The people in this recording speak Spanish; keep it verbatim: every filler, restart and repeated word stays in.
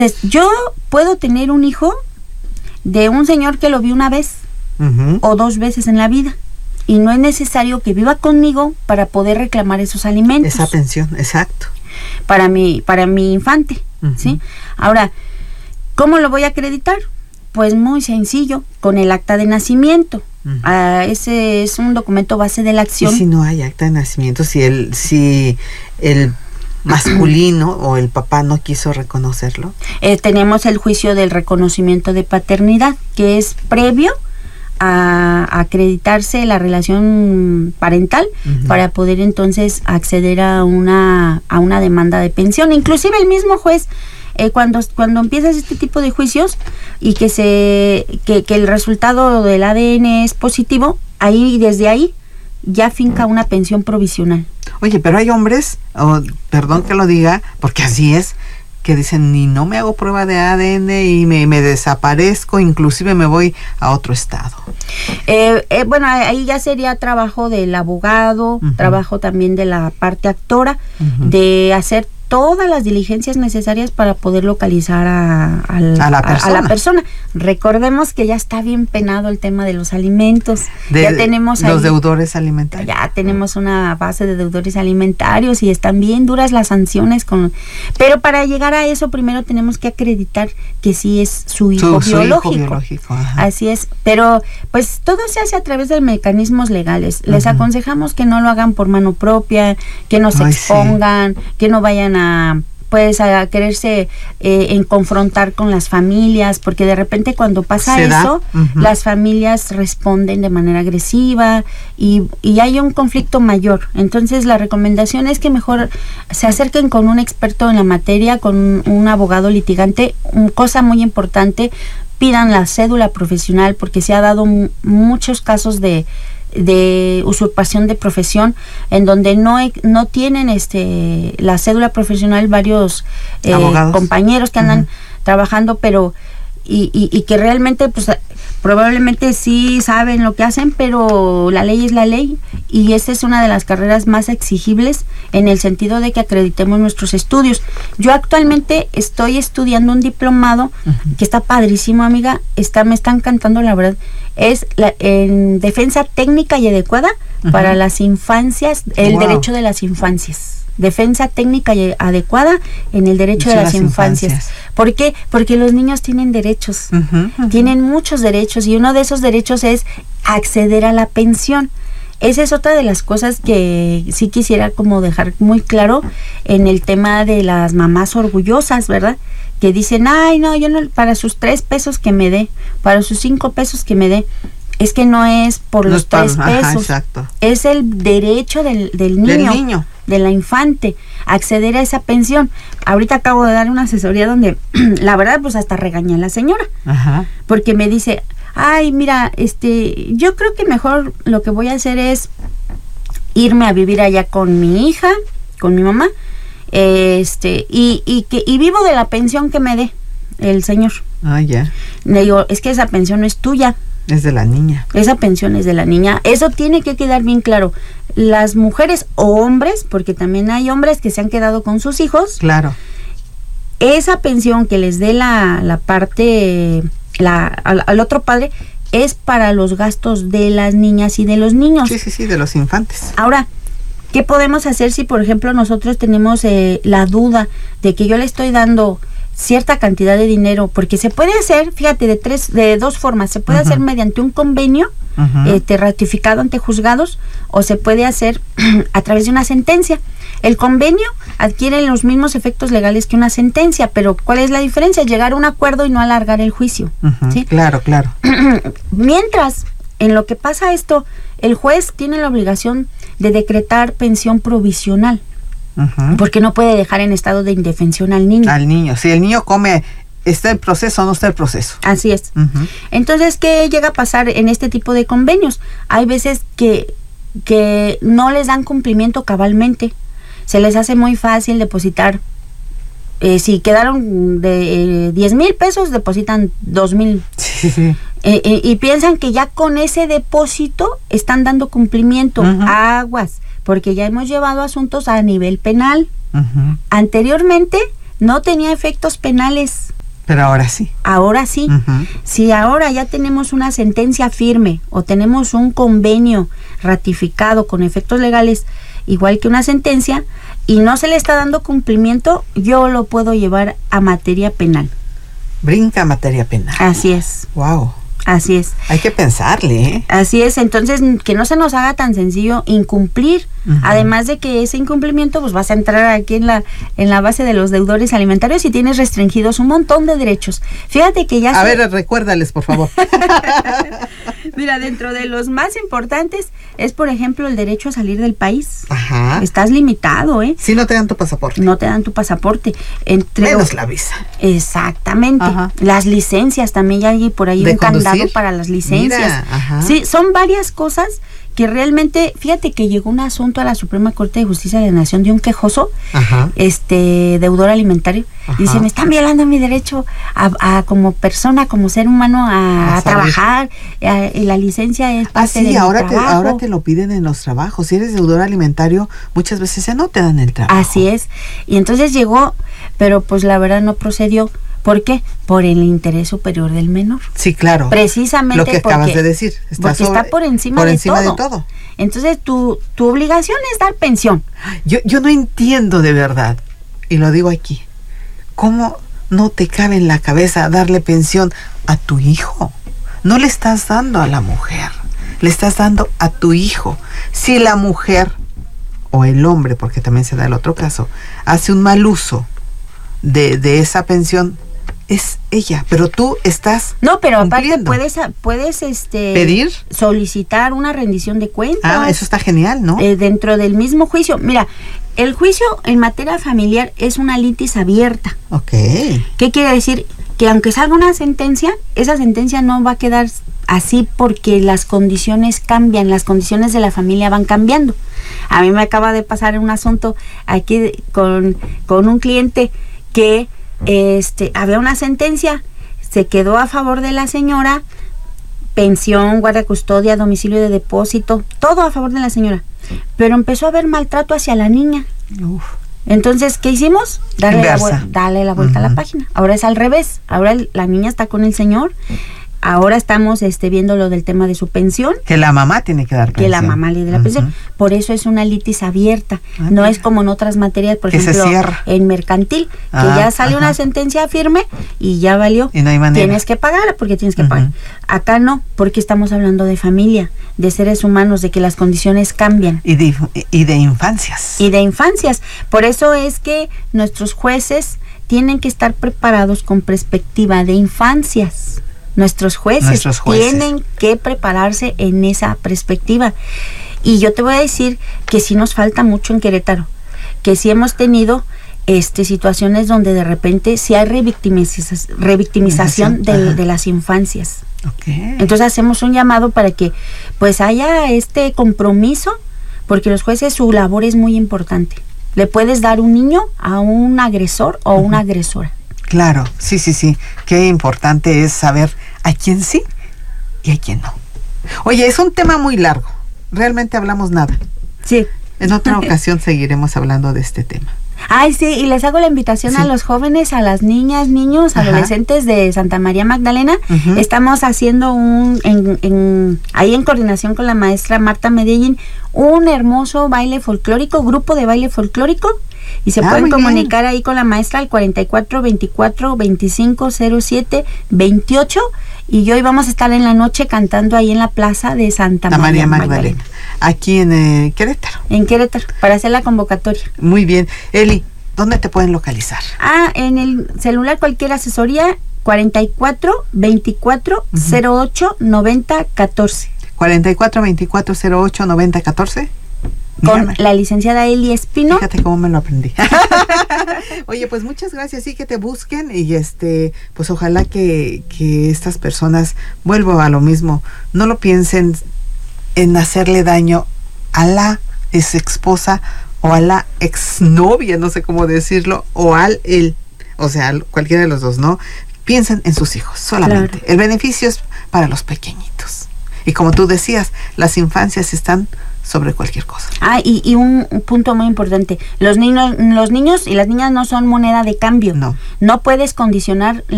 Yo puedo tener un hijo de un señor que lo vi una vez uh-huh. o dos veces en la vida, y no es necesario que viva conmigo para poder reclamar esos alimentos. Esa pensión, exacto. Para mi, para mi infante, uh-huh. ¿sí? Ahora, ¿cómo lo voy a acreditar? Pues muy sencillo, con el acta de nacimiento. Uh-huh. Uh, ese es un documento base de la acción. ¿Y si no hay acta de nacimiento? Si el, si el masculino o el papá no quiso reconocerlo. Eh, tenemos el juicio del reconocimiento de paternidad, que es previo a, a acreditarse la relación parental uh-huh. para poder entonces acceder a una, a una demanda de pensión. Inclusive el mismo juez, eh, cuando, cuando empiezas este tipo de juicios y que, se, que, que el resultado del A D N es positivo, ahí desde ahí ya finca una pensión provisional. Oye, pero hay hombres, oh, perdón que lo diga, porque así es, que dicen, ni no me hago prueba de A D N y me, me desaparezco, inclusive me voy a otro estado. Eh, eh, bueno, ahí ya sería trabajo del abogado, uh-huh. trabajo también de la parte actora, uh-huh. de hacer todas las diligencias necesarias para poder localizar a, a, a, la, a, a la persona. Recordemos que ya está bien penado el tema de los alimentos. De, ya tenemos los ahí, deudores alimentarios. Ya tenemos una base de deudores alimentarios y están bien duras las sanciones. Con, pero para llegar a eso primero tenemos que acreditar que sí es su hijo su, biológico. Su hijo biológico, ajá. Así es. Pero pues todo se hace a través de mecanismos legales. Les uh-huh. aconsejamos que no lo hagan por mano propia, que no se Ay, expongan, sí. que no vayan a A, pues a quererse eh, en confrontar con las familias, porque de repente cuando pasa eso, uh-huh. las familias responden de manera agresiva y, y hay un conflicto mayor. Entonces la recomendación es que mejor se acerquen con un experto en la materia, con un, un abogado litigante. Una cosa muy importante, pidan la cédula profesional, porque se ha dado m- muchos casos de de usurpación de profesión en donde no no tienen este la cédula profesional varios eh, compañeros que andan uh-huh. trabajando, pero y, y, y que realmente pues probablemente sí saben lo que hacen, pero la ley es la ley, y esta es una de las carreras más exigibles en el sentido de que acreditemos nuestros estudios. Yo actualmente estoy estudiando un diplomado uh-huh. que está padrísimo, amiga, está me está encantando, la verdad. Es la, en defensa técnica y adecuada uh-huh. para las infancias, el wow. derecho de las infancias. Defensa técnica y adecuada en el derecho de, de las, las infancias. infancias. ¿Por qué? Porque los niños tienen derechos, uh-huh, uh-huh. tienen muchos derechos, y uno de esos derechos es acceder a la pensión. Esa es otra de las cosas que sí quisiera como dejar muy claro en el tema de las mamás orgullosas, ¿verdad? Que dicen, ay, no, yo no, para sus tres pesos que me dé, para sus cinco pesos que me dé. Es que no es por los, los tres par- pesos, ajá, es el derecho del, del, niño, del niño, de la infante, acceder a esa pensión. Ahorita acabo de dar una asesoría donde, la verdad, pues hasta regañé a la señora, ajá. porque me dice, ay, mira, este, yo creo que mejor lo que voy a hacer es irme a vivir allá con mi hija, con mi mamá, este, y, y que y vivo de la pensión que me dé el señor. Ah, ya. Le digo, es que esa pensión no es tuya. Es de la niña. Esa pensión es de la niña. Eso tiene que quedar bien claro. Las mujeres o hombres, porque también hay hombres que se han quedado con sus hijos. Claro. Esa pensión que les dé la, la parte, la, al, al otro padre, es para los gastos de las niñas y de los niños. Sí, sí, sí, de los infantes. Ahora, ¿qué podemos hacer si, por ejemplo, nosotros tenemos eh, la duda de que yo le estoy dando cierta cantidad de dinero? Porque se puede hacer, fíjate, de tres, de dos formas. Se puede uh-huh. hacer mediante un convenio uh-huh. este, ratificado ante juzgados, o se puede hacer a través de una sentencia. El convenio adquiere los mismos efectos legales que una sentencia, pero ¿cuál es la diferencia? Llegar a un acuerdo y no alargar el juicio. Uh-huh. ¿Sí? Claro, claro. Mientras, en lo que pasa esto, el juez tiene la obligación de decretar pensión provisional. Uh-huh. Porque no puede dejar en estado de indefensión al niño. Al niño, si el niño come, ¿está el proceso o no está el proceso? Así es. Uh-huh. Entonces, ¿qué llega a pasar en este tipo de convenios? Hay veces que, que no les dan cumplimiento cabalmente. Se les hace muy fácil depositar. Eh, si quedaron de eh, diez mil pesos, depositan dos mil. Sí, sí. Eh, eh, y piensan que ya con ese depósito están dando cumplimiento. Uh-huh. Aguas. Porque ya hemos llevado asuntos a nivel penal. Uh-huh. Anteriormente no tenía efectos penales. Pero ahora sí. Ahora sí. Uh-huh. Si ahora ya tenemos una sentencia firme o tenemos un convenio ratificado con efectos legales, igual que una sentencia, y no se le está dando cumplimiento, yo lo puedo llevar a materia penal. Brinca a materia penal. Así es. Wow. Así es. Hay que pensarle, ¿eh? Así es, entonces que no se nos haga tan sencillo incumplir, uh-huh. Además de que ese incumplimiento pues vas a entrar aquí en la en la base de los deudores alimentarios y tienes restringidos un montón de derechos. Fíjate que ya... A se... ver, recuérdales, por favor. Mira, dentro de los más importantes es, por ejemplo, el derecho a salir del país. Ajá. Estás limitado, ¿eh? Si no te dan tu pasaporte. No te dan tu pasaporte. Entre Menos o... la visa. Exactamente. Ajá. Las licencias, también ya hay por ahí ¿De un conducir? Candado para las licencias. Mira, ajá. Sí, son varias cosas que realmente, fíjate que llegó un asunto a la Suprema Corte de Justicia de la Nación de un quejoso, ajá. este deudor alimentario, ajá. Dice, me están violando mi derecho a, a como persona, como ser humano a, a, a trabajar, a, y la licencia es parte ah, sí, de ahora mi te, trabajo. ahora te lo piden en los trabajos. Si eres deudor alimentario, muchas veces ya no te dan el trabajo. Así es, y entonces llegó, pero pues la verdad no procedió. ¿Por qué? Por el interés superior del menor. Sí, claro. Precisamente lo que porque, acabas de decir. Está porque sobre, está por encima, por de, encima todo. de todo. Entonces tu, tu obligación es dar pensión. Yo, yo no entiendo de verdad, y lo digo aquí, ¿cómo no te cabe en la cabeza darle pensión a tu hijo? No le estás dando a la mujer, le estás dando a tu hijo. Si la mujer o el hombre, porque también se da el otro caso, hace un mal uso de, de esa pensión, es ella, pero tú estás no, pero cumpliendo. Aparte puedes puedes este pedir, solicitar una rendición de cuentas. Ah, eso está genial, ¿no? Eh, dentro del mismo juicio. Mira, el juicio en materia familiar es una litis abierta. Ok. ¿Qué quiere decir? Que aunque salga una sentencia, esa sentencia no va a quedar así porque las condiciones cambian, las condiciones de la familia van cambiando. A mí me acaba de pasar un asunto aquí con, con un cliente que este había una sentencia, se quedó a favor de la señora, pensión, guarda custodia, domicilio de depósito, todo a favor de la señora, pero empezó a haber maltrato hacia la niña. Uf. Entonces, ¿qué hicimos? Darle la, vu- darle la vuelta uh-huh. a la página. Ahora es al revés, ahora el, la niña está con el señor. Ahora estamos este, viendo lo del tema de su pensión. Que la mamá tiene que dar pensión. Que la mamá le dé la uh-huh. pensión. Por eso es una litis abierta. Ah, no mira. Es como en otras materias, por que ejemplo, en mercantil, ah, que ya sale ajá. una sentencia firme y ya valió. Y no hay manera. Tienes que pagar porque tienes que uh-huh. pagar. Acá no, porque estamos hablando de familia, de seres humanos, de que las condiciones cambian. Y de, y de infancias. Y de infancias. Por eso es que nuestros jueces tienen que estar preparados con perspectiva de infancias. Nuestros jueces, Nuestros jueces tienen que prepararse en esa perspectiva. Y yo te voy a decir que sí nos falta mucho en Querétaro, que sí hemos tenido este situaciones donde de repente sí hay revictimiza- revictimización de, de las infancias. Okay. Entonces hacemos un llamado para que pues haya este compromiso, porque los jueces, su labor es muy importante. Le puedes dar un niño a un agresor o uh-huh. una agresora. Claro, sí, sí, sí. Qué importante es saber a quién sí y a quién no. Oye, es un tema muy largo. Realmente hablamos nada. Sí. En otra ocasión seguiremos hablando de este tema. Ay, sí, y les hago la invitación sí. a los jóvenes, a las niñas, niños, Ajá. adolescentes de Santa María Magdalena. Uh-huh. Estamos haciendo un, en, en, ahí en coordinación con la maestra Marta Medellín, un hermoso baile folclórico, grupo de baile folclórico. Y se ah, pueden comunicar bien. Ahí con la maestra al cuarenta y cuatro veinticuatro veinticinco cero siete veintiocho. Y hoy vamos a estar en la noche cantando ahí en la plaza de Santa María, María Magdalena. Magdalena. Aquí en eh, Querétaro. En Querétaro, para hacer la convocatoria. Muy bien. Eli, ¿dónde te pueden localizar? Ah, en el celular cualquier asesoría, cuarenta y cuatro veinticuatro cero ocho noventa catorce. cuarenta y cuatro veinticuatro cero ocho noventa catorce. Con Mírame. La licenciada Eli Espino. Fíjate cómo me lo aprendí. Oye, pues muchas gracias, sí, que te busquen y este, pues ojalá que, que estas personas, vuelvo a lo mismo, no lo piensen en hacerle daño a la ex esposa o a la exnovia, no sé cómo decirlo, o al él, o sea, cualquiera de los dos, ¿no? Piensen en sus hijos, solamente. Claro. El beneficio es para los pequeñitos. Y como tú decías, las infancias están sobre cualquier cosa. Ah, y, y un punto muy importante, los niños, los niños y las niñas no son moneda de cambio. No. No puedes condicionar